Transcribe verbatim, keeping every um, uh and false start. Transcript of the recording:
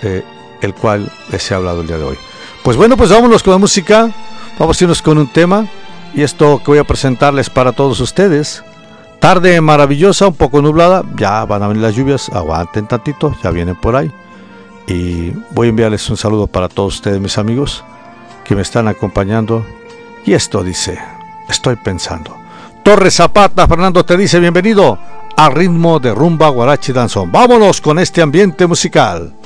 eh, el cual les he hablado el día de hoy. Pues bueno, pues vámonos con la música, vamos a irnos con un tema, y esto que voy a presentarles para todos ustedes. Tarde maravillosa, un poco nublada, ya van a venir las lluvias, aguanten tantito, ya vienen por ahí. Y voy a enviarles un saludo para todos ustedes, mis amigos, que me están acompañando. Y esto dice, estoy pensando. Torres Zapata, Fernando te dice bienvenido a ritmo de rumba, guarachi, danzón. Vámonos con este ambiente musical.